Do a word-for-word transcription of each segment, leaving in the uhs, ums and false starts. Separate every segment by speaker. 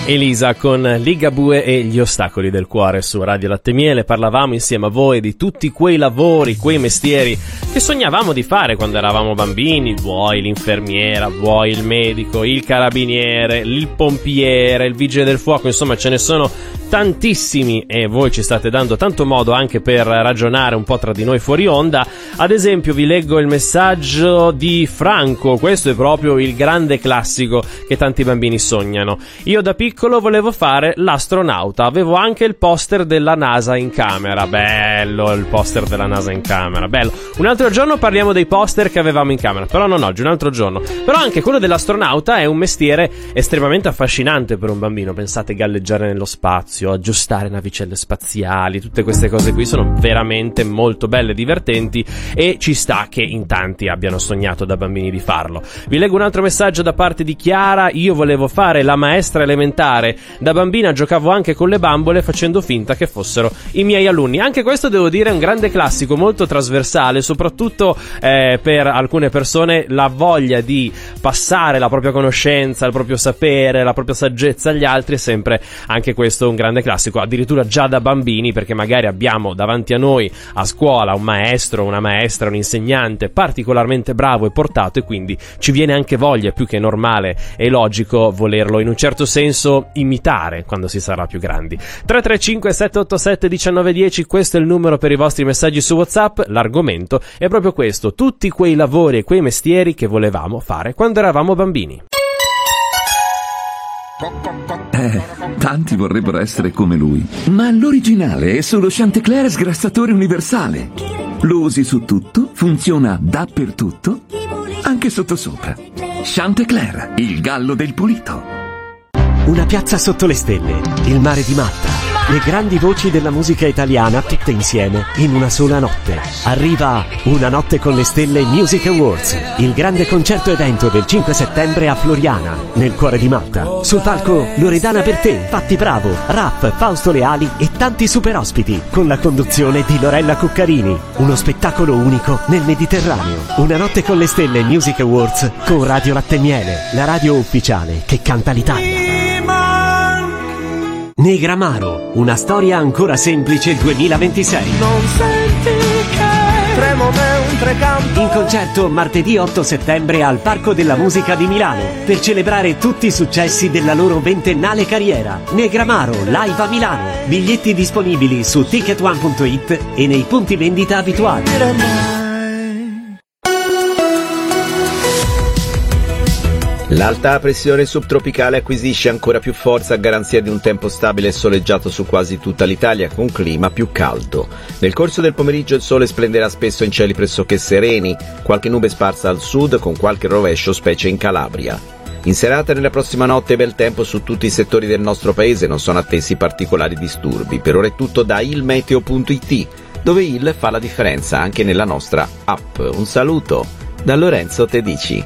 Speaker 1: Elisa con Ligabue e gli ostacoli del cuore su Radio Latte Miele. Parlavamo insieme a voi di tutti quei lavori, quei mestieri che sognavamo di fare quando eravamo bambini, vuoi l'infermiera, vuoi il medico, il carabiniere, il pompiere, il vigile del fuoco, insomma ce ne sono tantissimi e voi ci state dando tanto modo anche per ragionare un po' tra di noi fuori onda. Ad esempio vi leggo il messaggio di Franco, questo è proprio il grande classico che tanti bambini sognano. Io da piccolo volevo fare l'astronauta, avevo anche il poster della NASA in camera, bello il poster della NASA in camera, bello. Un altro giorno parliamo dei poster che avevamo in camera, però non oggi, un altro giorno. Però anche quello dell'astronauta è un mestiere estremamente affascinante per un bambino, pensate, galleggiare nello spazio, aggiustare navicelle spaziali, tutte queste cose qui sono veramente molto belle, divertenti e ci sta che in tanti abbiano sognato da bambini di farlo. Vi leggo un altro messaggio da parte di Chiara: io volevo fare la maestra elementare, da bambina giocavo anche con le bambole facendo finta che fossero i miei alunni. Anche questo devo dire è un grande classico, molto trasversale, soprattutto eh, per alcune persone la voglia di passare la propria conoscenza, il proprio sapere, la propria saggezza agli altri è sempre anche questo un grande classico, addirittura già da bambini, perché magari abbiamo davanti a noi a scuola un maestro, una maestra, un insegnante particolarmente bravo e portato e quindi ci viene anche voglia, più che normale e logico, volerlo in un certo senso imitare quando si sarà più grandi. Tre tre cinque sette otto sette uno nove uno zero, questo è il numero per i vostri messaggi su WhatsApp. L'argomento è proprio questo: tutti quei lavori e quei mestieri che volevamo fare quando eravamo bambini.
Speaker 2: Eh, tanti vorrebbero essere come lui, ma l'originale è solo Chantecler sgrassatore universale. Lo usi su tutto, funziona dappertutto, anche sottosopra. Chantecler, il gallo del pulito.
Speaker 3: Una piazza sotto le stelle, il mare di Malta, le grandi voci della musica italiana tutte insieme in una sola notte. Arriva Una notte con le stelle Music Awards, il grande concerto evento del cinque settembre a Floriana, nel cuore di Malta. Sul palco Loredana Bertè, Patti Bravo, Rap, Fausto Leali e tanti super ospiti, con la conduzione di Lorella Cuccarini. Uno spettacolo unico nel Mediterraneo. Una notte con le stelle Music Awards con Radio Latte Miele, la radio ufficiale che canta l'Italia. Negramaro, una storia ancora semplice duemilaventisei.
Speaker 4: Non senti che tremo mentre canto.
Speaker 3: In concerto martedì otto settembre al Parco della Musica di Milano per celebrare tutti i successi della loro ventennale carriera. Negramaro live a Milano. Biglietti disponibili su ticket one punto it e nei punti vendita abituali.
Speaker 5: L'alta pressione subtropicale acquisisce ancora più forza a garanzia di un tempo stabile e soleggiato su quasi tutta l'Italia, con clima più caldo. Nel corso del pomeriggio il sole splenderà spesso in cieli pressoché sereni, qualche nube sparsa al sud con qualche rovescio specie in Calabria. In serata e nella prossima notte bel tempo su tutti i settori del nostro paese, non sono attesi particolari disturbi. Per ora è tutto da ilmeteo punto it, dove il fa la differenza anche nella nostra app. Un saluto da Lorenzo Tedici.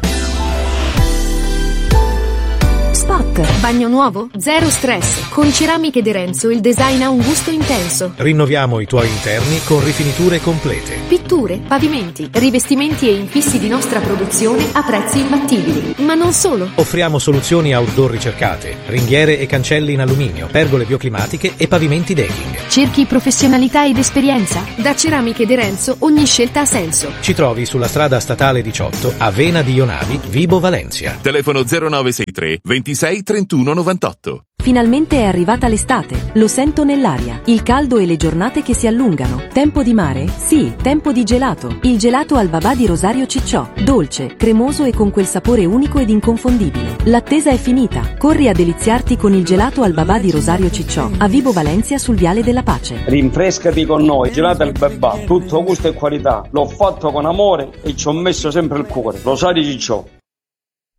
Speaker 6: Spot, bagno nuovo, zero stress. Con Ceramiche De Renzo il design ha un gusto intenso.
Speaker 7: Rinnoviamo i tuoi interni con rifiniture complete.
Speaker 6: Pitture, pavimenti, rivestimenti e infissi di nostra produzione a prezzi imbattibili. Ma non solo.
Speaker 7: Offriamo soluzioni outdoor ricercate, ringhiere e cancelli in alluminio, pergole bioclimatiche e pavimenti decking.
Speaker 6: Cerchi professionalità ed esperienza? Da Ceramiche De Renzo ogni scelta ha senso.
Speaker 7: Ci trovi sulla strada statale diciotto a Vena di Ionavi, Vibo Valencia.
Speaker 8: Telefono zero nove sei tre ventisei trentuno novantotto.
Speaker 9: Finalmente è arrivata l'estate, lo sento nell'aria, il caldo e le giornate che si allungano. Tempo di mare? Sì, tempo di gelato. Il gelato al babà di Rosario Cicciò, dolce, cremoso e con quel sapore unico ed inconfondibile. L'attesa è finita, corri a deliziarti con il gelato al babà di Rosario Cicciò, a Vibo Valencia sul Viale della Pace.
Speaker 10: Rinfrescati con noi, gelato al babà, tutto gusto e qualità. L'ho fatto con amore e ci ho messo sempre il cuore. Rosario Cicciò,